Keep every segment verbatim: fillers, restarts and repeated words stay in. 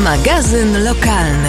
Magazyn lokalny.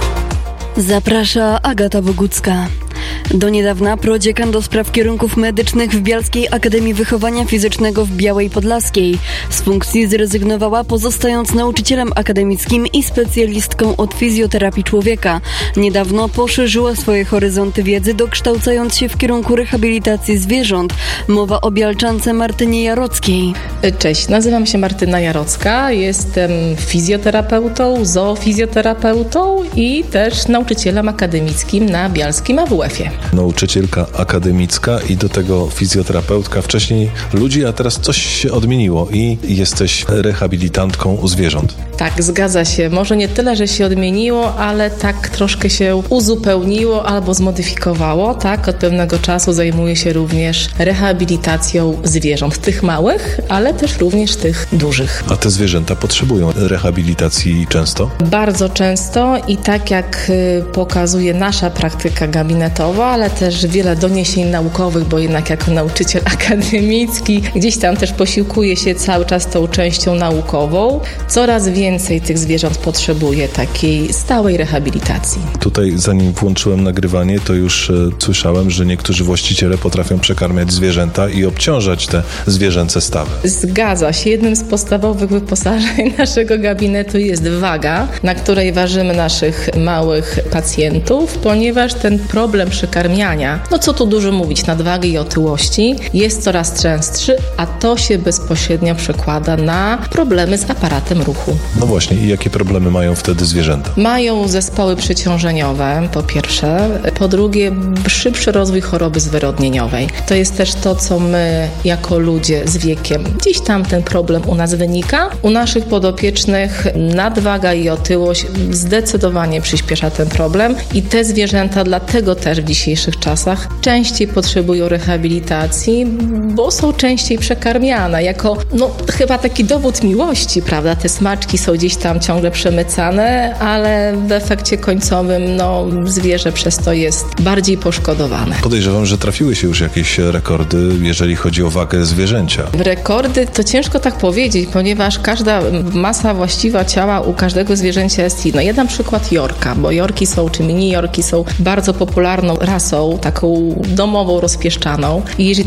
Zaprasza Agata Bogucka. Do niedawna prodziekan do spraw kierunków medycznych w Bialskiej Akademii Wychowania Fizycznego w Białej Podlaskiej z funkcji zrezygnowała, pozostając nauczycielem akademickim i specjalistką od fizjoterapii człowieka. Niedawno poszerzyła swoje horyzonty wiedzy, dokształcając się w kierunku rehabilitacji zwierząt. Mowa o Bialczance Martynie Jarockiej. Cześć, nazywam się Martyna Jarocka, jestem fizjoterapeutą, zoofizjoterapeutą i też nauczycielem akademickim na Bialskim A W F-ie. Nauczycielka akademicka i do tego fizjoterapeutka. Wcześniej ludzi, a teraz coś się odmieniło i jesteś rehabilitantką u zwierząt. Tak, zgadza się. Może nie tyle, że się odmieniło, ale tak troszkę się uzupełniło albo zmodyfikowało. Tak, od pewnego czasu zajmuję się również rehabilitacją zwierząt, tych małych, ale też również tych dużych. A te zwierzęta potrzebują rehabilitacji często? Bardzo często i tak jak pokazuje nasza praktyka gabinetowa, ale też wiele doniesień naukowych, bo jednak jako nauczyciel akademicki gdzieś tam też posiłkuję się cały czas tą częścią naukową. Coraz więcej tych zwierząt potrzebuje takiej stałej rehabilitacji. Tutaj zanim włączyłem nagrywanie, to już e, słyszałem, że niektórzy właściciele potrafią przekarmiać zwierzęta i obciążać te zwierzęce stawy. Zgadza się. Jednym z podstawowych wyposażeń naszego gabinetu jest waga, na której ważymy naszych małych pacjentów, ponieważ ten problem przekarmiania, no co tu dużo mówić, nadwagi i otyłości, jest coraz częstszy, a to się bezpośrednio przekłada na problemy z aparatem ruchu. No właśnie, i jakie problemy mają wtedy zwierzęta? Mają zespoły przeciążeniowe, po pierwsze. Po drugie, szybszy rozwój choroby zwyrodnieniowej. To jest też to, co my jako ludzie z wiekiem, gdzieś tam ten problem u nas wynika. U naszych podopiecznych nadwaga i otyłość zdecydowanie przyspiesza ten problem i te zwierzęta dlatego też w dzisiejszych czasach częściej potrzebują rehabilitacji, bo są częściej przekarmiane. Jako, no chyba taki dowód miłości, prawda? Te smaczki są gdzieś tam ciągle przemycane, ale w efekcie końcowym, no zwierzę przez to jest bardziej poszkodowane. Podejrzewam, że trafiły się już jakieś rekordy, jeżeli chodzi o wagę zwierzęcia. Rekordy to ciężko tak powiedzieć, ponieważ każda masa właściwa ciała u każdego zwierzęcia jest inna. Ja dam przykład jorka, bo jorki są, czy mini jorki są bardzo popularną rasą, taką domową, rozpieszczaną. I jeżeli